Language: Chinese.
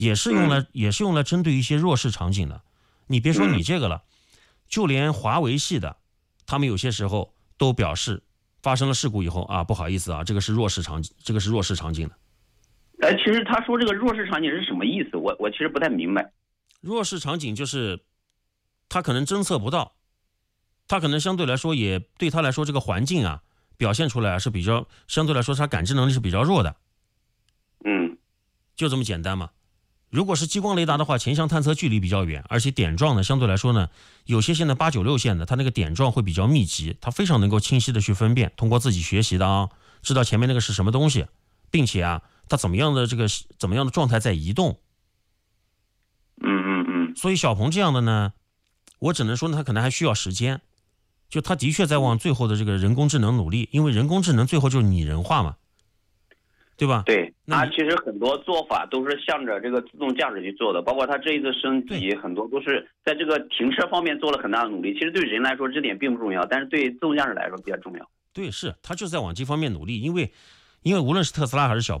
也是用来针对一些弱势场景的。你别说你这个了，就连华为系的，他们有些时候都表示发生了事故以后啊，不好意思啊，这个是弱势场景的。 其实他说这个弱势场景是什么意思？我其实不太明白。 弱势场景就是他可能侦测不到，他可能相对来说也对他来说这个环境啊表现出来是比较相对来说他感知能力是比较弱的。就这么简单嘛。如果是激光雷达的话，前向探测距离比较远，而且点状呢相对来说呢，有些线的896线的它那个点状会比较密集，它非常能够清晰的去分辨，通过自己学习的啊，知道前面那个是什么东西，并且啊它怎么样的状态在移动。所以小鹏这样的呢，我只能说呢，他可能还需要时间，就他的确在往最后的这个人工智能努力，因为人工智能最后就是拟人化嘛，对吧？ 对，它其实很多做法都是向着这个自动驾驶去做的，包括它这一次升级，很多都是在这个停车方面做了很大的努力。其实对人来说这点并不重要，但是对自动驾驶来说比较重要。 对，是他就是在往这方面努力，因为无论是特斯拉还是小鹏。